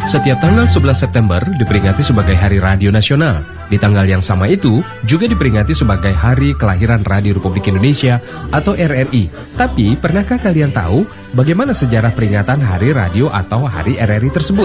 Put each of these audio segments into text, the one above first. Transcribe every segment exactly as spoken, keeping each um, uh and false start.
Setiap tanggal sebelas September diperingati sebagai Hari Radio Nasional. Di tanggal yang sama itu juga diperingati sebagai Hari Kelahiran Radio Republik Indonesia atau R R I. Tapi pernahkah kalian tahu bagaimana sejarah peringatan Hari Radio atau Hari R R I tersebut?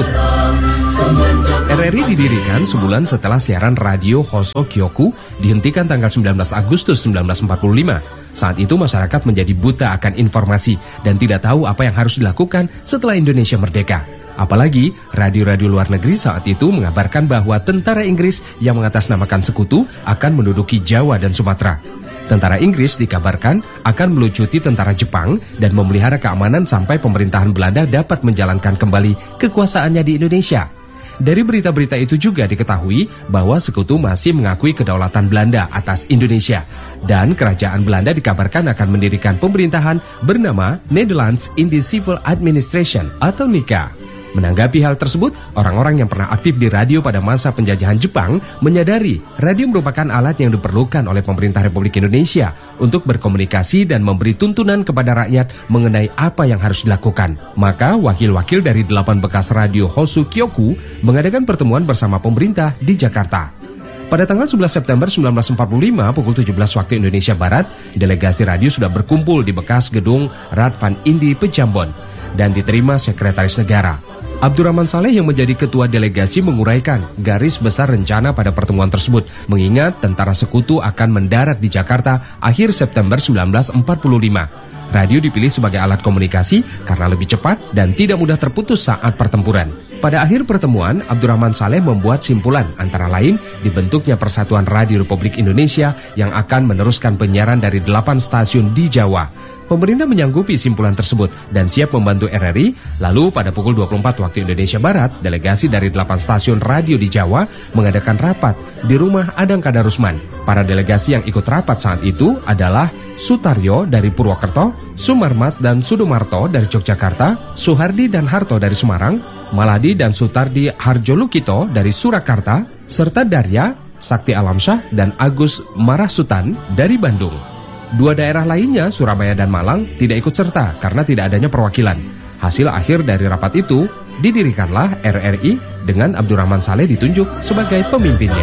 R R I didirikan sebulan setelah siaran radio Hoso Kyoku dihentikan tanggal sembilan belas Agustus seribu sembilan ratus empat puluh lima. Saat itu masyarakat menjadi buta akan informasi dan tidak tahu apa yang harus dilakukan setelah Indonesia merdeka. Apalagi radio-radio luar negeri saat itu mengabarkan bahwa tentara Inggris yang mengatasnamakan sekutu akan menduduki Jawa dan Sumatera. Tentara Inggris dikabarkan akan melucuti tentara Jepang dan memelihara keamanan sampai pemerintahan Belanda dapat menjalankan kembali kekuasaannya di Indonesia. Dari berita-berita itu juga diketahui bahwa sekutu masih mengakui kedaulatan Belanda atas Indonesia. Dan kerajaan Belanda dikabarkan akan mendirikan pemerintahan bernama Netherlands Indian Civil Administration atau N I C A. Menanggapi hal tersebut, orang-orang yang pernah aktif di radio pada masa penjajahan Jepang menyadari radio merupakan alat yang diperlukan oleh pemerintah Republik Indonesia untuk berkomunikasi dan memberi tuntunan kepada rakyat mengenai apa yang harus dilakukan. Maka wakil-wakil dari delapan bekas radio Hoso Kyoku mengadakan pertemuan bersama pemerintah di Jakarta. Pada tanggal sebelas September seribu sembilan ratus empat puluh lima pukul tujuh belas waktu Indonesia Barat, delegasi radio sudah berkumpul di bekas gedung Raad van Indi Pejambon dan diterima Sekretaris Negara. Abdurrahman Saleh yang menjadi ketua delegasi menguraikan garis besar rencana pada pertemuan tersebut, mengingat tentara sekutu akan mendarat di Jakarta akhir September seribu sembilan ratus empat puluh lima. Radio dipilih sebagai alat komunikasi karena lebih cepat dan tidak mudah terputus saat pertempuran. Pada akhir pertemuan, Abdurrahman Saleh membuat simpulan antara lain dibentuknya Persatuan Radio Republik Indonesia yang akan meneruskan penyiaran dari delapan stasiun di Jawa. Pemerintah menyanggupi simpulan tersebut dan siap membantu R R I. Lalu pada pukul dua puluh empat waktu Indonesia Barat, delegasi dari delapan stasiun radio di Jawa mengadakan rapat di rumah Adang Kadarusman. Para delegasi yang ikut rapat saat itu adalah Sutaryo dari Purwokerto, Sumarmat dan Sudomarto dari Yogyakarta, Suhardi dan Harto dari Semarang, Maladi dan Sutardi Harjolukito dari Surakarta, serta Darya, Sakti Alamsyah dan Agus Marasutan dari Bandung. Dua daerah lainnya, Surabaya dan Malang, tidak ikut serta karena tidak adanya perwakilan. Hasil akhir dari rapat itu, didirikanlah R R I dengan Abdurrahman Saleh ditunjuk sebagai pemimpinnya.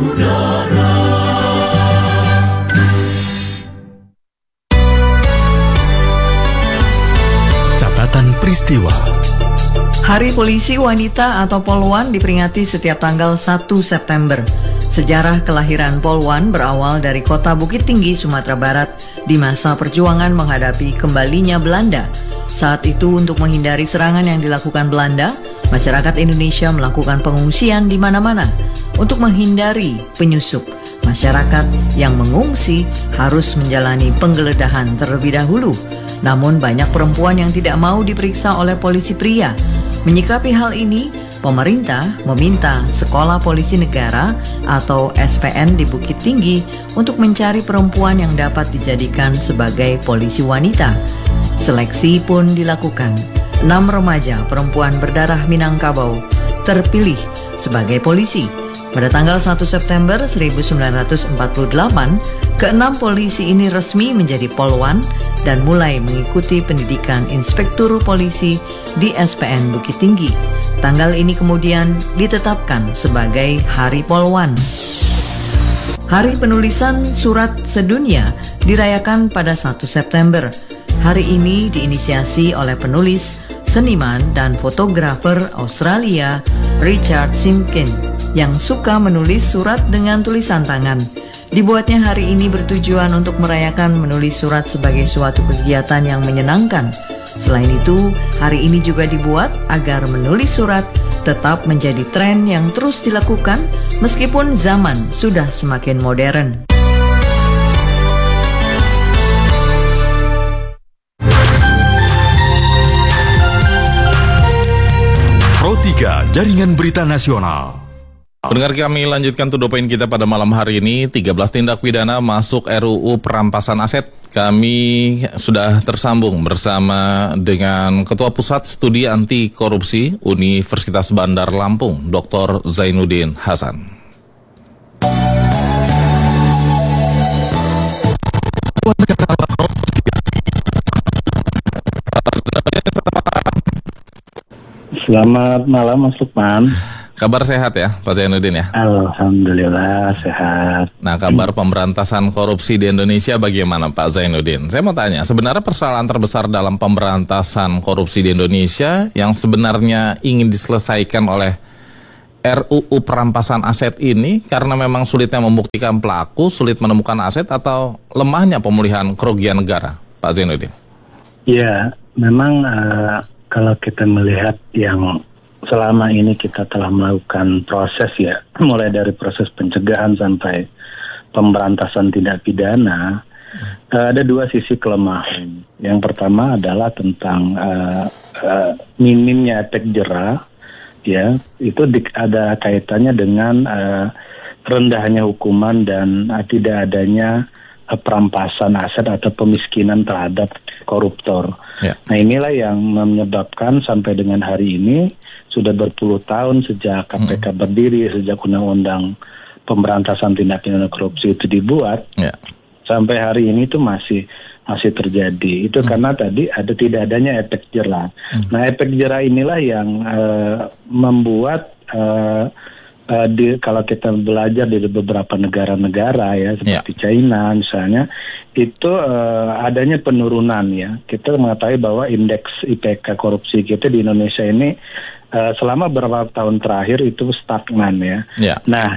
Catatan peristiwa. Hari Polisi Wanita atau Polwan diperingati setiap tanggal satu September. Sejarah kelahiran Polwan berawal dari kota Bukit Tinggi, Sumatera Barat di masa perjuangan menghadapi kembalinya Belanda. Saat itu untuk menghindari serangan yang dilakukan Belanda, masyarakat Indonesia melakukan pengungsian di mana-mana. Untuk menghindari penyusup, masyarakat yang mengungsi harus menjalani penggeledahan terlebih dahulu. Namun banyak perempuan yang tidak mau diperiksa oleh polisi pria. Menyikapi hal ini, pemerintah meminta Sekolah Polisi Negara atau S P N di Bukit Tinggi untuk mencari perempuan yang dapat dijadikan sebagai polisi wanita. Seleksi pun dilakukan. Enam remaja perempuan berdarah Minangkabau terpilih sebagai polisi. Pada tanggal satu September seribu sembilan ratus empat puluh delapan, keenam polisi ini resmi menjadi polwan dan mulai mengikuti pendidikan inspektur polisi di S P N Bukit Tinggi. Tanggal ini kemudian ditetapkan sebagai Hari Polwan. Hari penulisan surat sedunia dirayakan pada satu September. Hari ini diinisiasi oleh penulis, seniman, dan fotografer Australia Richard Simkin yang suka menulis surat dengan tulisan tangan. Dibuatnya hari ini bertujuan untuk merayakan menulis surat sebagai suatu kegiatan yang menyenangkan. Selain itu, hari ini juga dibuat agar menulis surat tetap menjadi tren yang terus dilakukan meskipun zaman sudah semakin modern. Pro tiga Jaringan Berita Nasional. Pendengar, kami lanjutkan to the point kita pada malam hari ini. tiga belas tindak pidana masuk R U U perampasan aset. Kami sudah tersambung bersama dengan Ketua Pusat Studi Anti Korupsi Universitas Bandar Lampung, Doktor Zainuddin Hasan. Selamat malam Mas Lukman. Kabar sehat ya Pak Zainuddin ya? Alhamdulillah sehat. Nah, kabar pemberantasan korupsi di Indonesia bagaimana Pak Zainuddin? Saya mau tanya, sebenarnya persoalan terbesar dalam pemberantasan korupsi di Indonesia yang sebenarnya ingin diselesaikan oleh R U U perampasan aset ini karena memang sulitnya membuktikan pelaku, sulit menemukan aset, atau lemahnya pemulihan kerugian negara, Pak Zainuddin? Ya, memang uh, kalau kita melihat yang selama ini kita telah melakukan proses ya, mulai dari proses pencegahan sampai pemberantasan tindak pidana, hmm. uh, ada dua sisi kelemahan. Yang pertama adalah tentang uh, uh, minimnya efek jera, ya, itu di, ada kaitannya dengan uh, rendahnya hukuman dan uh, tidak adanya uh, perampasan aset atau pemiskinan terhadap koruptor. Ya. Nah, inilah yang menyebabkan sampai dengan hari ini sudah berpuluh tahun sejak K P K hmm. berdiri, sejak Undang-Undang Pemberantasan Tindak Pidana Korupsi itu dibuat, ya. Sampai hari ini itu masih masih terjadi. Itu hmm. karena tadi ada tidak adanya efek jera. Hmm. Nah, efek jera inilah yang uh, membuat uh, uh, di, kalau kita belajar dari beberapa negara-negara ya seperti ya. China misalnya, itu uh, adanya penurunan ya. Kita mengetahui bahwa indeks I P K korupsi kita di Indonesia ini Uh, selama beberapa tahun terakhir itu stagnan ya. Yeah. Nah,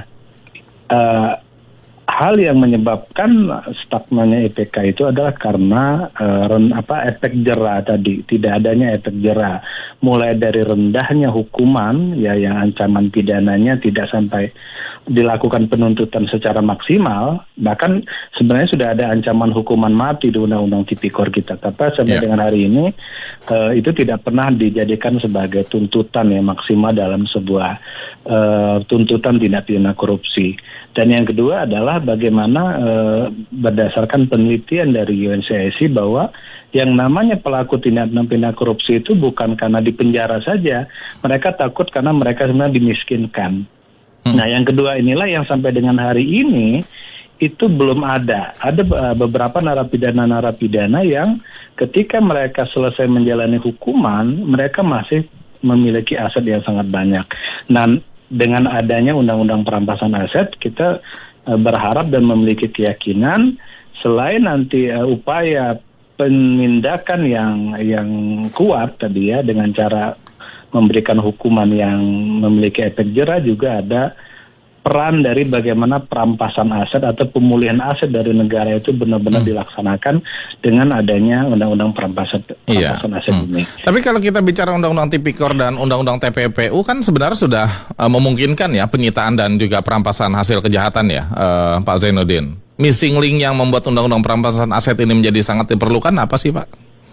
uh, hal yang menyebabkan stagnannya I P K itu adalah karena uh, ren, apa efek jera tadi, tidak adanya efek jera. Mulai dari rendahnya hukuman ya, yang ancaman pidananya tidak sampai dilakukan penuntutan secara maksimal, bahkan sebenarnya sudah ada ancaman hukuman mati di Undang-Undang Tipikor kita, tapi sampai yeah. dengan hari ini uh, itu tidak pernah dijadikan sebagai tuntutan yang maksimal dalam sebuah uh, tuntutan tindak pidana korupsi. Dan yang kedua adalah bagaimana uh, berdasarkan penelitian dari U N C I C bahwa yang namanya pelaku tindak pidana korupsi itu bukan karena dipenjara saja, mereka takut karena mereka sebenarnya dimiskinkan. Hmm. Nah, yang kedua inilah yang sampai dengan hari ini itu belum ada. Ada uh, beberapa narapidana-narapidana yang ketika mereka selesai menjalani hukuman, mereka masih memiliki aset yang sangat banyak. Nah, dengan adanya Undang-Undang Perampasan Aset, kita uh, berharap dan memiliki keyakinan selain nanti uh, upaya penindakan yang yang kuat tadi ya, dengan cara memberikan hukuman yang memiliki efek jera, juga ada peran dari bagaimana perampasan aset atau pemulihan aset dari negara itu benar-benar hmm. dilaksanakan dengan adanya Undang-Undang Perampasan, perampasan iya. aset hmm. ini. Tapi kalau kita bicara Undang-Undang Tipikor dan Undang-Undang T P P U kan sebenarnya sudah uh, memungkinkan ya penyitaan dan juga perampasan hasil kejahatan ya, uh, Pak Zainuddin. Missing link yang membuat Undang-Undang Perampasan Aset ini menjadi sangat diperlukan apa sih, Pak?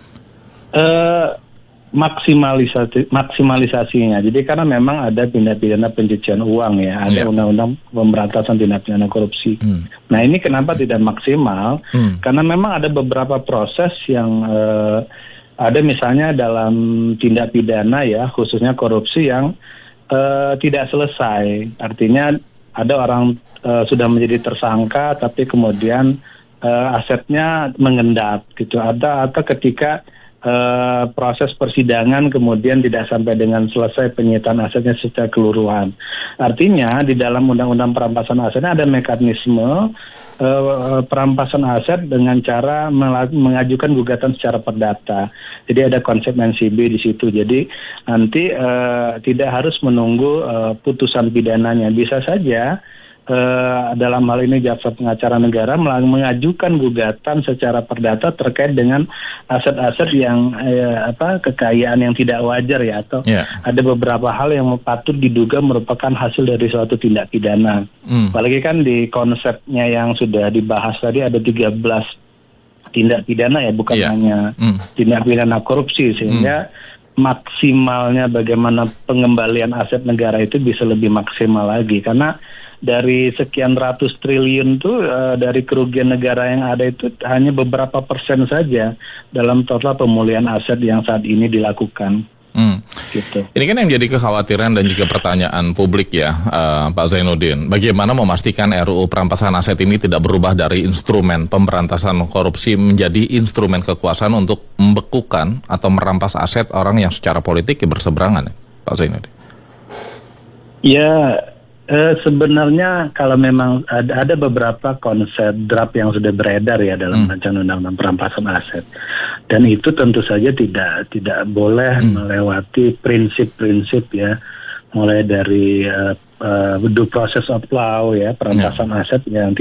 Uh, maksimalisasi maksimalisasinya. Jadi karena memang ada tindak pidana pencucian uang ya, ada yeah. Undang-Undang Pemberantasan Tindak Pidana Korupsi. Hmm. Nah, ini kenapa tidak maksimal? Hmm. Karena memang ada beberapa proses yang uh, ada misalnya dalam tindak pidana ya, khususnya korupsi yang uh, tidak selesai. Artinya ada orang uh, sudah menjadi tersangka tapi kemudian uh, asetnya mengendap gitu. Ada atau ketika Uh, proses persidangan kemudian tidak sampai dengan selesai penyitaan asetnya secara keseluruhan. Artinya di dalam Undang-Undang Perampasan Asetnya ada mekanisme uh, perampasan aset dengan cara mengajukan gugatan secara perdata. Jadi ada konsep N C B di situ. Jadi nanti uh, tidak harus menunggu uh, putusan pidananya. Bisa saja Uh, dalam hal ini jaksa pengacara negara mengajukan gugatan secara perdata terkait dengan aset-aset yang uh, apa kekayaan yang tidak wajar ya, atau yeah. ada beberapa hal yang patut diduga merupakan hasil dari suatu tindak pidana. Mm. Apalagi kan di konsepnya yang sudah dibahas tadi ada tiga belas tindak pidana ya, bukan yeah. hanya mm. tindak pidana korupsi, sehingga mm. maksimalnya bagaimana pengembalian aset negara itu bisa lebih maksimal lagi, karena dari sekian ratus triliun itu uh, dari kerugian negara yang ada itu hanya beberapa persen saja dalam total pemulihan aset yang saat ini dilakukan. Hmm. Gitu. Ini kan yang jadi kekhawatiran dan juga pertanyaan publik ya, uh, Pak Zainuddin. Bagaimana memastikan R U U perampasan aset ini tidak berubah dari instrumen pemberantasan korupsi menjadi instrumen kekuasaan untuk membekukan atau merampas aset orang yang secara politik berseberangan? Pak Zainuddin? Ya, eh, sebenarnya kalau memang ada, ada beberapa konsep draft yang sudah beredar ya dalam Hmm. rancangan undang-undang perampasan aset, dan itu tentu saja tidak tidak boleh Hmm. melewati prinsip-prinsip ya, mulai dari uh, uh, due process of law ya, perampasan aset yang